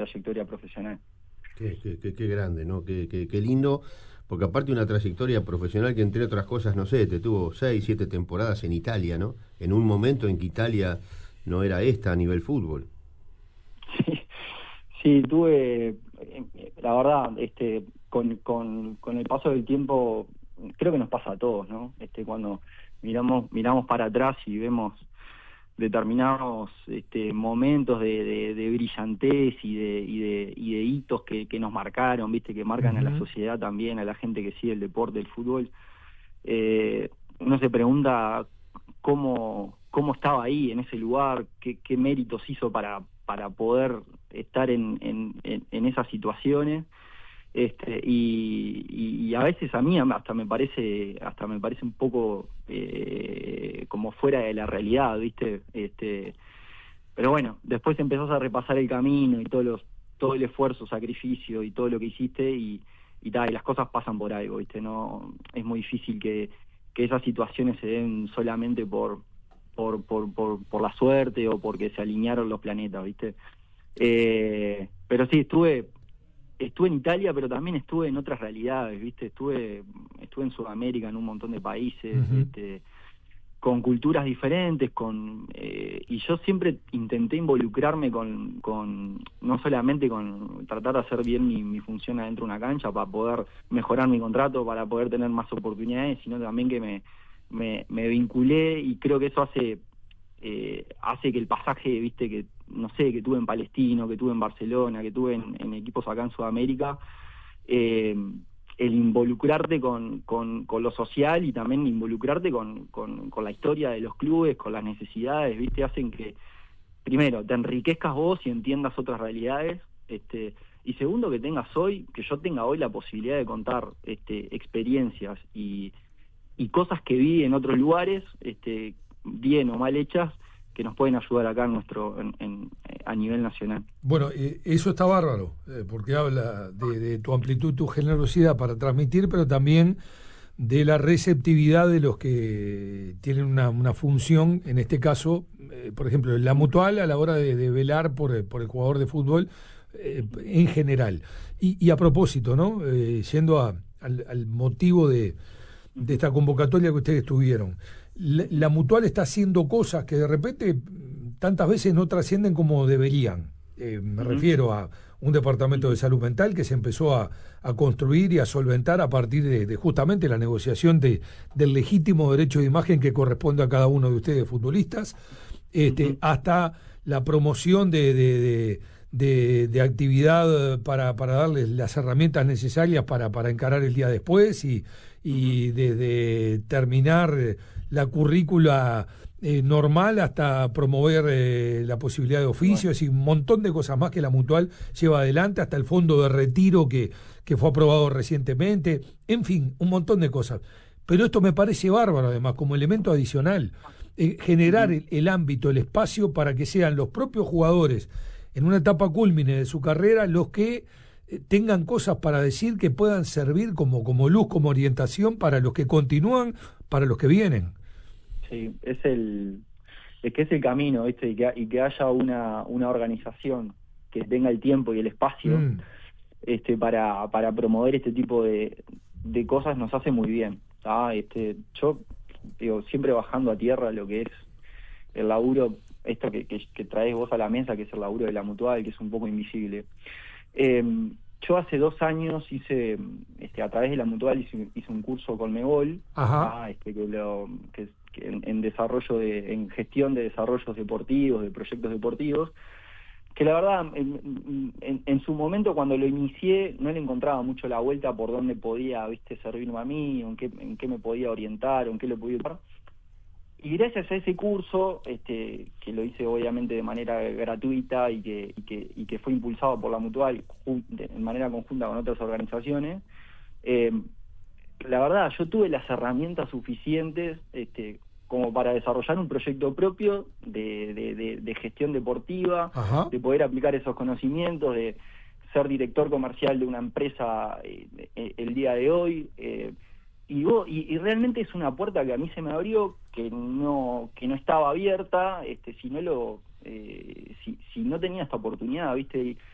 trayectoria profesional. Qué grande, ¿no? Qué lindo, porque aparte una trayectoria profesional que entre otras cosas, no sé, te tuvo 6, 7 temporadas en Italia, ¿no? En un momento en que Italia no era esta a nivel fútbol. Sí, sí, tuve, la verdad, con el paso del tiempo, creo que nos pasa a todos, ¿no? Cuando miramos para atrás y vemos determinados momentos de brillantez y de hitos que nos marcaron, viste, que marcan a la Uh-huh. sociedad también, a la gente que sigue el deporte, el fútbol. Uno se pregunta cómo estaba ahí, en ese lugar, qué méritos hizo para poder estar en esas situaciones. Y a veces a mí hasta me parece un poco como fuera de la realidad, ¿viste? Pero bueno, después empezás a repasar el camino y todo el esfuerzo, sacrificio y todo lo que hiciste y las cosas pasan por algo, ¿viste? No, es muy difícil que esas situaciones se den solamente por la suerte o porque se alinearon los planetas, ¿viste? Pero sí, estuve en Italia, pero también estuve en otras realidades, ¿viste? Estuve en Sudamérica, en un montón de países, Uh-huh. con culturas diferentes, y yo siempre intenté involucrarme no solamente con tratar de hacer bien mi función adentro de una cancha para poder mejorar mi contrato, para poder tener más oportunidades, sino también que me vinculé, y creo que eso hace que el pasaje, viste, que no sé, que tuve en Palestino, que tuve en Barcelona, que tuve en equipos acá en Sudamérica, eh, el involucrarte con lo social y también involucrarte con la historia de los clubes, con las necesidades, viste, hacen que primero te enriquezcas vos y entiendas otras realidades, y segundo que yo tenga hoy la posibilidad de contar experiencias y cosas que vi en otros lugares, bien o mal hechas, que nos pueden ayudar acá a nivel nacional. Bueno, eso está bárbaro, porque habla de tu amplitud, tu generosidad para transmitir, pero también de la receptividad de los que tienen una función, en este caso, por ejemplo, la mutual a la hora de velar por el jugador de fútbol en general. Y a propósito, ¿no? Yendo al motivo de esta convocatoria que ustedes tuvieron. La mutual está haciendo cosas que de repente tantas veces no trascienden como deberían. Me Ujú, refiero a un departamento de salud mental que se empezó a construir y a solventar a partir de justamente la negociación del legítimo derecho de imagen que corresponde a cada uno de ustedes futbolistas, ujú, hasta la promoción de actividad para darles las herramientas necesarias para encarar el día después ujú. y desde terminar la currícula normal hasta promover la posibilidad de Bueno, oficios y un montón de cosas más que la Mutual lleva adelante, hasta el fondo de retiro que fue aprobado recientemente, en fin, un montón de cosas. Pero esto me parece bárbaro además como elemento adicional, generar ujú. el ámbito, el espacio para que sean los propios jugadores en una etapa cúlmine de su carrera los que tengan cosas para decir que puedan servir como luz, como orientación para los que continúan, para los que vienen. Sí, es que es el camino, ¿viste? Y que haya una organización que tenga el tiempo y el espacio, Mm. para promover este tipo de cosas nos hace muy bien, ¿tá? Yo digo, siempre bajando a tierra lo que es el laburo, esto que traes vos a la mesa, que es el laburo de la mutual, que es un poco invisible. Eh, yo hace 2 años a través de la mutual hice un curso con Megol, Ajá. que en desarrollo en gestión de desarrollos deportivos, de proyectos deportivos, que la verdad, en su momento cuando lo inicié, no le encontraba mucho la vuelta por dónde podía, viste, servirme a mí, o en qué me podía orientar, o en qué le podía ayudar. Y gracias a ese curso, que lo hice obviamente de manera gratuita y que fue impulsado por la Mutual de manera conjunta con otras organizaciones, eh, la verdad, yo tuve las herramientas suficientes, como para desarrollar un proyecto propio de gestión deportiva, Ajá. de poder aplicar esos conocimientos, de ser director comercial de una empresa el día de hoy. Y realmente es una puerta que a mí se me abrió, que no estaba abierta, si no tenía esta oportunidad, ¿viste?